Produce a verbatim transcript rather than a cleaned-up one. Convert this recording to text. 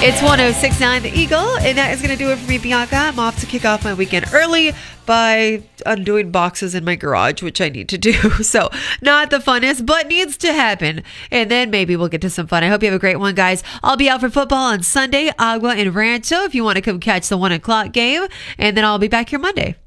It's one oh six point nine The Eagle, and that is going to do it for me, Bianca. I'm off to kick off my weekend early by undoing boxes in my garage, which I need to do. So not the funnest, but needs to happen. And then maybe we'll get to some fun. I hope you have a great one, guys. I'll be out for football on Sunday, Agua and Rancho, if you want to come catch the one o'clock game. And then I'll be back here Monday.